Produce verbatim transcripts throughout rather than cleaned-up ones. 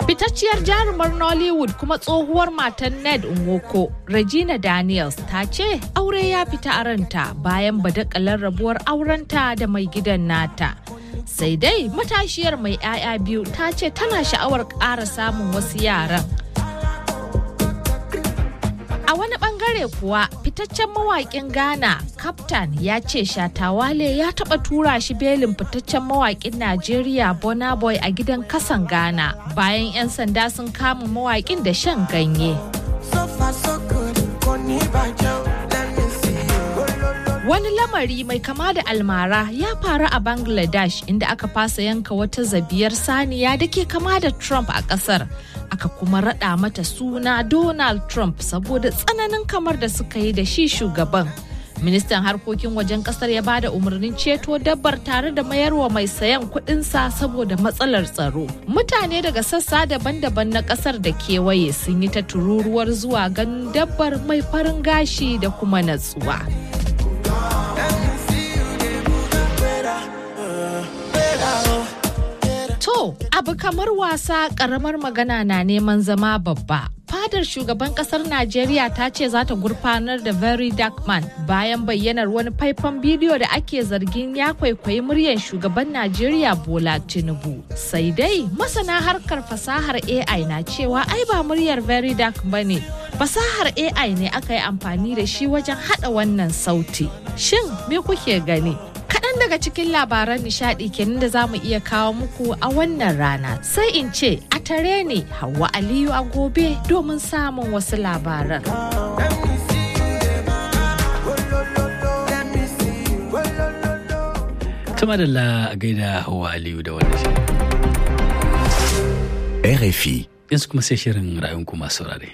Fitacciyar jarumar Nollywood kuma tsohuwar matan Ned Nwoko, Regina Daniels, ta ce aure ya fita a ranta bayan badakalar rabuwar aurenta da mai gidan nata. Sai dai matashiyar mai 'ya'ya biyu ta ce tana sha'awar ƙara samun wasu yaran. A wani bangare kuwa fitaccen mawaƙin Ghana, Captain, ya ce Shatta Wale ya taɓa tura shi belin fitaccen mawaƙin Najeriya Burna Boy a gidan kasan Ghana bayan 'yan sanda sun kama mawaƙin da shan ganye. Wani lamari mai kama da almara ya faru a Bangladesh inda aka fasa yanka wata zabiyar saniya da ke kama da Trump a ƙasar. Aka kuma raɗa mata suna Donald Trump saboda tsananin kamar da suka yi da shi shugaban. Ministan harkokin wajen kasar ya bada umarnin ceto dabbar tare da mayarwa mai sayan kuɗinsa saboda matsalar tsaro. Mutane daga sassa daban-daban na kasar da kewaye sun yi ta tururuwar zuwa ganin dabbar mai farin gashi da kuma natsuwa. To, abu kamar wasa karamar magana na neman zama babba. Fadar shugaban kasar Najeriya ta ce za ta gurfanar da Very Dark Man bayan bayyanar wani faifan bidiyo da ake zargin ya kwaikwayi muryar shugaban Najeriya Bola Tinubu. Sai dai masana harkar fasahar A I na cewa ai ba muryar Very Dark bane. Fasahar A I ne aka yi amfani da shi wajen hada wannan sauti. Shin me kuke gani? Kaɗan daga cikin labaran nishaɗi kenan da za mu iya kawo muku a wannan rana. Sai in ce a tare ne Hauwa Aliyu a gobe domin samun wasu labaran. Tuma da la gaida Hauwa Aliyu da wannan shi. R F I. Yanzu kuma sai shirin ra'ayinku masu saurare.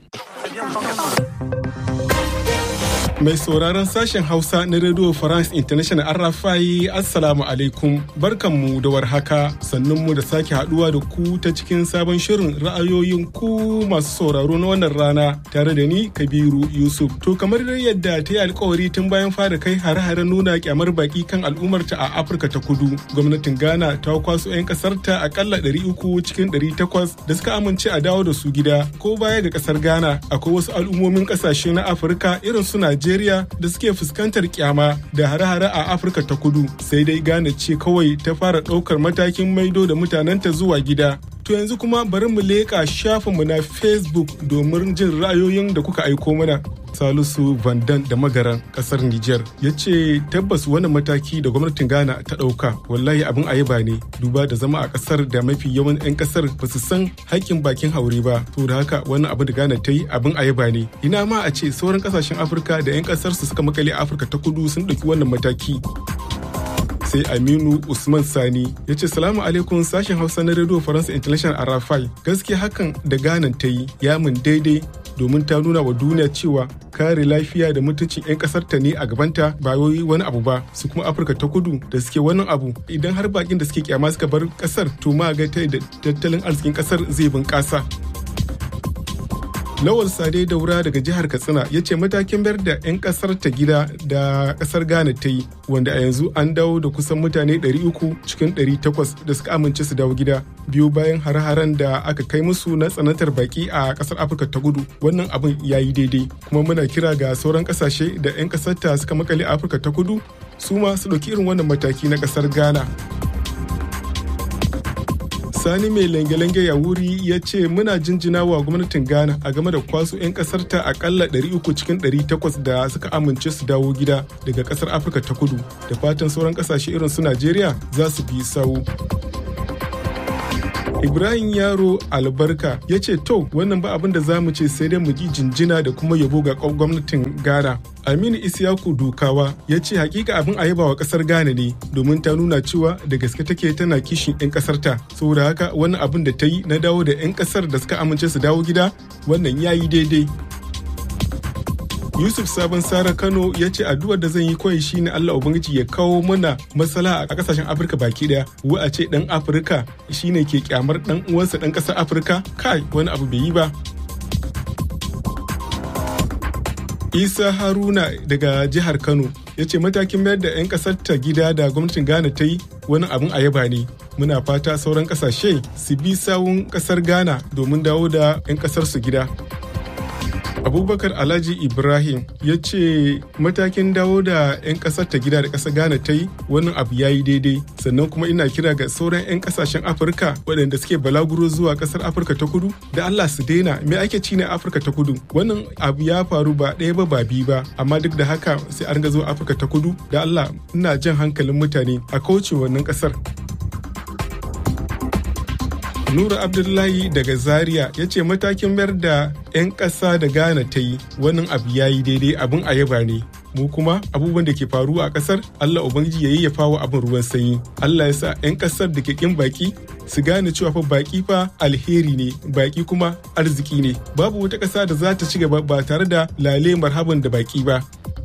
Mai sauraron sashen Hausa na Radio France International R F I, Assalamu alaikum. Barkanmu da warhaka, sannunmu da sake haduwa da ku ta cikin sabon shirin ra'ayoyin ku masu sauraro na wannan rana tare da ni Kabiru Yusuf. To kamar yadda ta yi alkawari tun bayan fara kai hare-hare nuna kyamar baki kan al'ummarta a Afirka ta Kudu, gwamnatin Ghana ta kwaso 'yan kasarta akalla ɗari uku cikin ɗari takwas da suka amince a dawo da su gida. Ko baya ga kasar Ghana, akwai wasu al'ummomin kasashe na Afirka irin su Najeriya da suke fuskantar kyama da hare-hare a Afirka ta Kudu, sai dai Ghana ce kawai ta fara ɗaukar matakin maido da mutanenta zuwa gida. To yanzu kuma bari mu leƙa shafinmu na Facebook domin jin ra'ayoyin da kuka aiko mana. Salisu Vandan da Magaran kasar Nijar ya ce tabbas wani mataki da gwamnatin Ghana ta ɗauka wallahi abin ayaba ne, duba da zama a kasar da mafi yawan 'yan kasar ba su san haƙƙin bakin haure ba. To da haka wani abu da Ghana ta yi abin ayaba ne. Ina ma a ce sauran kasashen Afirka da 'yan kasar su suka makale a Afirka ta Kudu sun ɗauki wannan mataki. Sai Aminu Usman Sani ya ce salamu alaikum sashen Hausa na Radio France International Arafai, gaskiya hakan da Ghana ta yi ya mun daidai domin ta nuna wa duniya cewa kare lafiya da mutuncin 'yan kasar ta ne a gabanta ba wai wani abu ba. Su kuma Afirka ta Kudu da suke wannan abu, idan har bakin da suke kyama suka bar kasar to ma ga ta da tattalin arzikin kasar zai bunƙasa. Lawal Sade Daura daga jihar Katsina ya ce matakin bayar da 'yan kasar ta gida da kasar Ghana ta yi, wanda a yanzu an dawo da kusan mutane ɗari uku cikin ɗari takwas da suka amince su dawo gida biyu bayan hare-haren da aka kai musu na tsanantar baki a kasar Afirka ta Kudu. Wannan abin ya yi daidai, kuma muna kira ga sauran kasashe da 'yan kasar ta suka makale a Afirka ta Kudu su ma su ɗauki irin wannan mataki na kasar Ghana. Sani mai lange-lange ya wuri ya ce muna jinjina wa gwamnatin Ghana a game da kwaso 'yan kasar ta akalla ɗari uku cikin ɗari takwas da suka amince su dawo gida daga kasar Afirka ta Kudu, da fatan sauran kasashe irin su Najeriya za su bi sawu. Ibrahim Yaro Albarka ya ce to wannan ba abin da za mu ce sai dai mu ji jinjina da kuma yabo ga gwamnatin Ghana. Aminu Isiyaku Dukawa ya ce hakika abin a yaba wa kasar Ghana ne, domin ta nuna cewa da gaske take tana kishin 'yan kasar ta. Saboda haka wannan abin da ta yi na dawo da 'yan kasar da suka amince su dawo gida, wannan ya yi daidai. Yusuf Sabon Sara Kano ya ce addu'ar da zan yi kawai shine Allah Ubangiji ya kawo mana matsala a kasashen Afirka baki daya. Wa a ce dan Afirka shine ke kyamar dan uwansa dan kasar Afirka, kai wani abu bai yi ba. Isa Haruna daga jihar Kano ya ce matakin mayar da 'yan kasar ta gida da gwamnatin Ghana ta yi wani abin a yaba ne, Muna fata sauran ƙasashe su bi sawun ƙasar Ghana domin dawo da 'yan ƙasar su gida. Abubakar Alhaji Ibrahim ya ce matakin dawo da 'yan ƙasar ta gida da ƙasar Ghana ta yi wannan abu ya yi daidai, sannan kuma ina kira ga sauran 'yan ƙasashen Afirka waɗanda suke balaguro zuwa ƙasar Afirka ta kudu da Allah su daina. Me ake ci ne Afirka ta kudu? Wannan abu ya faru ba ɗaya ba ba biyu ba, amma duk da haka sai an ga zuwa Afirka ta kudu. Da Allah ina jan hankalin mutane a kauce wannan ƙasar. Nura Abdullahi daga Zaria ya ce matakin mayar da 'yan ƙasa da Ghana ta yi wannan abu ya yi daidai, abin a yaba ne. Mu kuma abubuwan da ke faruwa a ƙasar Allah Ubangiji ya yayyafa wa abin ruwan sanyi. Allah ya sa 'yan ƙasar da ke ƙin baƙi su gane cewa fa baƙi fa alheri ne, baƙi kuma arziki ne. Babu wata ƙasa da za ta ci gaba ba tare da lale marhaban da baƙi ba.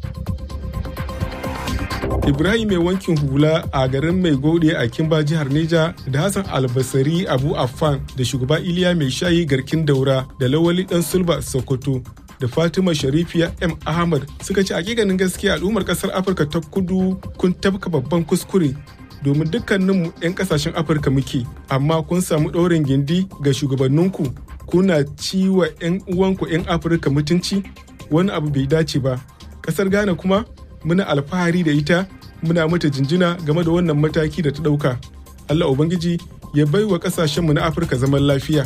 Ibrahim mai wankin hula a garin mai gode a Kimba jihar Neja da Hassan Albasari Abu Affan da shugaba Iliya mai shayi garkin daura da Lawali dan Sulba Sokoto da Fatima Sharifiya M Ahmad suka ce hakikanin gaskiya al'ummar kasar Afirka ta kudu kun tabka babban kuskure domin dukkaninmu 'yan kasashen Afirka muke, amma kun samu ɗaurin gindi ga shugabanninku kuna ciwa 'yan uwanku 'yan Afirka mutunci, wani abu bai dace ba. Kasar Ghana kuma muna alfahari da ita, muna mata jinjina game da wannan mataki da ta ɗauka. Allah Ubangiji ya bai wa ƙasashenmu na Afirka zaman lafiya.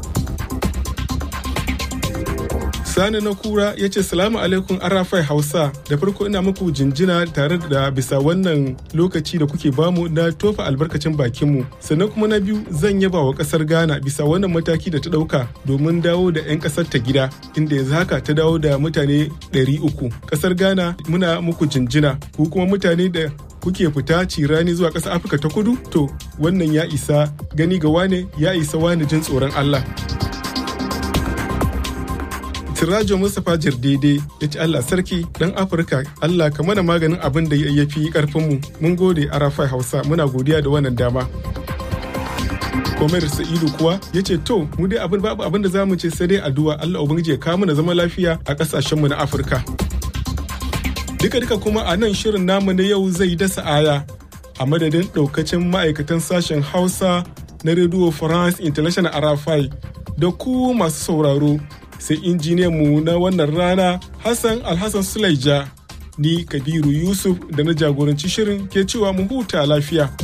Sani na kura ya ce salamu alaikum Arafai Hausa, da farko ina muku jinjina tare da bisa wannan lokaci da kuke bamu na tofa albarkacin bakinmu. Sannan kuma na biyu zan yaba wa kasar Ghana bisa wannan mataki da ta dauka domin dawo da 'yan kasar ta gida, inda yanzu haka ta dawo da mutane ɗari uku. Kasar Ghana muna muku jinjina, ku kuma mutane da kuke fita cirani zuwa ƙasar Afirka ta kudu, to wannan ya isa gani ga wane, ya isa wani jin tsoron Allah. Sirajo Mustapha Jirdede ya ce Allah sarki dan Afirka, Allah ka mana maganin abin da ya fi karfinmu. Mun gode Arafai Hausa, muna godiya da wannan dama. Komar Sa'idu kuwa ya ce to mu dai abin babu abin da za mu ce sai dai addu'a Allah Ubangiji ya kawo mana zama lafiya a kasashenmu na Afirka. Duka duka kuma a nan shirin namu na yau zai dasa aya a madadin daukacin ma'aikatan sashen Hausa na Radio France International Arafai da ku masu sauraro. Sai injiniyan mu na wannan rana Hassan Alhassan Sulaija, ni Kabiru Yusuf da na jagoranci shirin ke cewa mu huta lafiya.